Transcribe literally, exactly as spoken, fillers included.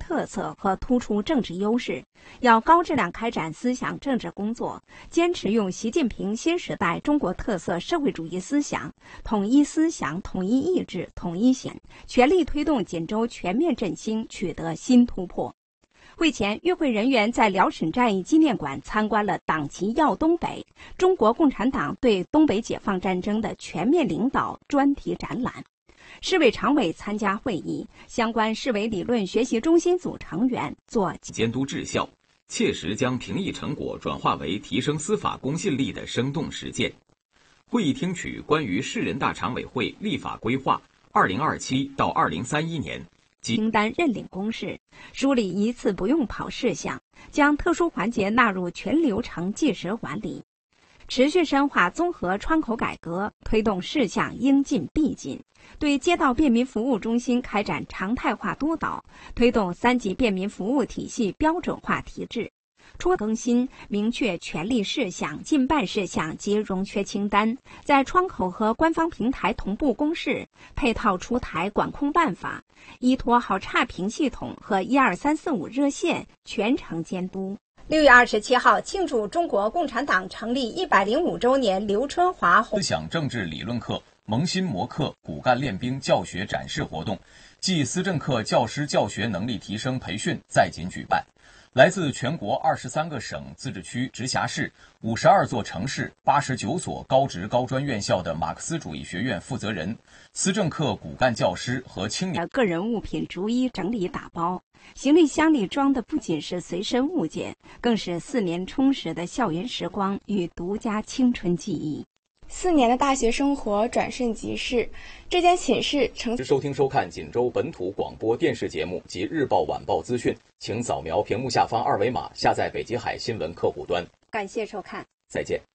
特色和突出政治优势，要高质量开展思想政治工作，坚持用习近平新时代中国特色社会主义思想、统一思想、统一意志、统一性，全力推动锦州全面振兴取得新突破。会前，与会人员在辽沈战役纪念馆参观了党旗耀东北、中国共产党对东北解放战争的全面领导专题展览。市委常委参加会议，相关市委理论学习中心组成员做监督治校，切实将评议成果转化为提升司法公信力的生动实践。会议听取关于市人大常委会立法规划二零二七到二零三一年清单认领公示，梳理一次不用跑事项，将特殊环节纳入全流程计时管理。持续深化综合窗口改革，推动事项应进必进，对街道便民服务中心开展常态化督导，推动三级便民服务体系标准化提质。初更新明确权利事项、禁办事项及容缺清单，在窗口和官方平台同步公示，配套出台管控办法，依托好差评系统和一二三四五热线全程监督。六月二十七号，庆祝中国共产党成立一百零五周年，刘春华思想政治理论课、萌新模课、骨干练兵教学展示活动暨思政课教师教学能力提升培训在锦举办。来自全国二十三个省、自治区、直辖市、五十二座城市、八十九所高职高专院校的马克思主义学院负责人、思政课骨干教师和青年个人物品逐一整理打包，行李箱里装的不仅是随身物件，更是四年充实的校园时光与独家青春记忆。 四年的大学生活转瞬即逝，这间寝室成收听收看锦州本土广播电视节目及日报晚报资讯，请扫描屏幕下方二维码下载北极海新闻客户端。 感谢收看， 再见。